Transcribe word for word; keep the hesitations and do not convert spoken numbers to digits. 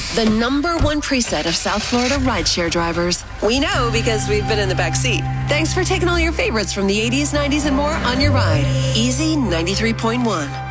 the number one preset of South Florida rideshare drivers. We know because we've been in the back seat. Thanks for taking all your favorites from the eighties, nineties, and more on your ride. Easy ninety-three point one.